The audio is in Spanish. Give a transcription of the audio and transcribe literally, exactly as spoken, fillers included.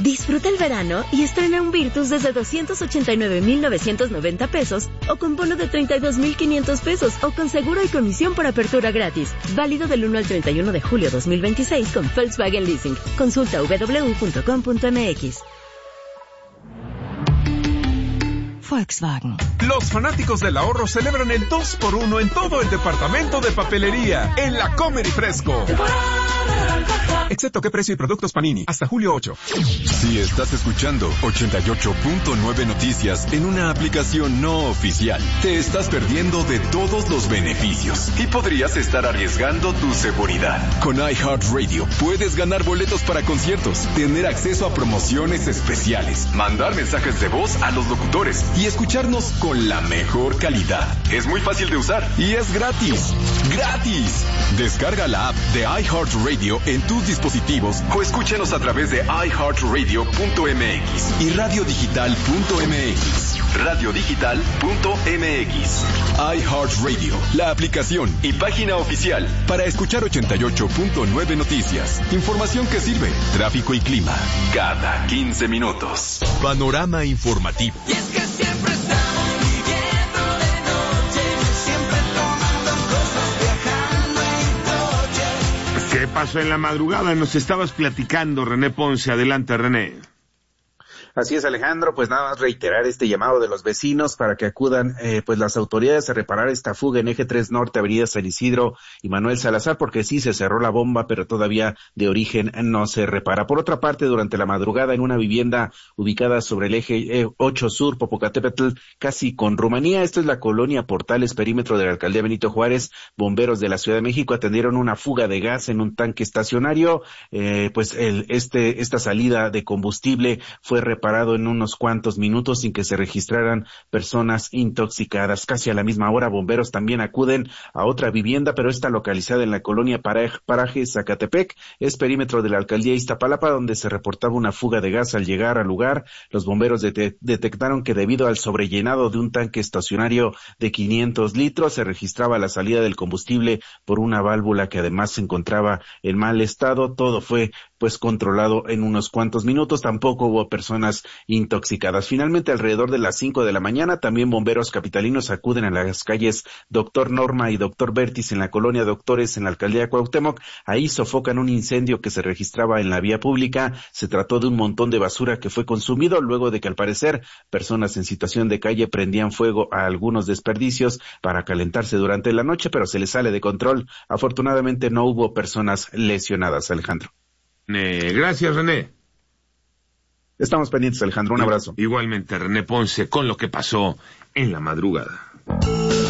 Disfruta el verano y estrena un Virtus desde doscientos ochenta y nueve mil novecientos noventa pesos o con bono de treinta y dos mil quinientos pesos o con seguro y comisión por apertura gratis. Válido del uno al treinta y uno de julio dos mil veintiséis con Volkswagen Leasing. Consulta doble u doble u doble u punto com punto m x. Volkswagen. Los fanáticos del ahorro celebran el dos por uno en todo el departamento de papelería, en la Comer y Fresco. Excepto qué precio y productos Panini, hasta julio ocho. Si estás escuchando ochenta y ocho punto nueve Noticias en una aplicación no oficial, te estás perdiendo de todos los beneficios y podrías estar arriesgando tu seguridad. Con iHeartRadio puedes ganar boletos para conciertos, tener acceso a promociones especiales, mandar mensajes de voz a los locutores y escucharnos con la mejor calidad. Es muy fácil de usar y es gratis. ¡Gratis! Descarga la app de iHeartRadio en tus dispositivos o escúchenos a través de i heart radio punto m x y radio digital punto m x. radio digital punto m x. iHeartRadio, la aplicación y página oficial para escuchar ochenta y ocho punto nueve Noticias. Información que sirve, tráfico y clima, cada quince minutos. Panorama informativo. Y es que siempre estamos viviendo de noche, siempre tomando cosas, viajando en coche. ¿Qué pasó en la madrugada? Nos estabas platicando, René Ponce. Adelante, René. Así es, Alejandro, pues nada más reiterar este llamado de los vecinos para que acudan eh, pues las autoridades a reparar esta fuga en Eje tres Norte, Avenida San Isidro y Manuel Salazar, porque sí se cerró la bomba, pero todavía de origen no se repara. Por otra parte, durante la madrugada en una vivienda ubicada sobre el Eje ocho Sur, Popocatépetl, casi con Rumanía, esto es la colonia Portales, perímetro de la Alcaldía Benito Juárez, bomberos de la Ciudad de México atendieron una fuga de gas en un tanque estacionario, eh, pues el, este esta salida de combustible fue reparada parado en unos cuantos minutos sin que se registraran personas intoxicadas. Casi a la misma hora, bomberos también acuden a otra vivienda, pero esta localizada en la colonia Paraje, Zacatepec, es perímetro de la alcaldía Iztapalapa, donde se reportaba una fuga de gas. Al llegar al lugar, los bomberos de- detectaron que debido al sobrellenado de un tanque estacionario de quinientos litros, se registraba la salida del combustible por una válvula que además se encontraba en mal estado. Todo fue pues controlado en unos cuantos minutos. Tampoco hubo personas intoxicadas. Finalmente, alrededor de las cinco de la mañana, también bomberos capitalinos acuden a las calles Doctor Norma y Doctor Vértiz en la colonia Doctores en la alcaldía de Cuauhtémoc. Ahí sofocan un incendio que se registraba en la vía pública. Se trató de un montón de basura que fue consumido luego de que al parecer personas en situación de calle prendían fuego a algunos desperdicios para calentarse durante la noche, pero se les sale de control. Afortunadamente no hubo personas lesionadas, Alejandro. Eh, gracias, René. Estamos pendientes, Alejandro. Un abrazo. Igualmente, René Ponce, con lo que pasó en la madrugada.